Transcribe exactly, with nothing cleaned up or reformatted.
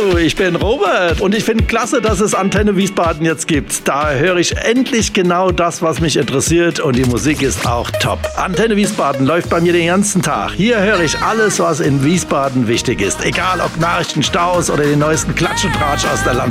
Hallo, ich bin Robert und ich finde klasse, dass es Antenne Wiesbaden jetzt gibt. Da höre ich endlich genau das, was mich interessiert und die Musik ist auch top. Antenne Wiesbaden läuft bei mir den ganzen Tag. Hier höre ich alles, was in Wiesbaden wichtig ist. Egal ob Nachrichten, Staus oder den neuesten Klatsch und Tratsch aus der Landeshauptstadt.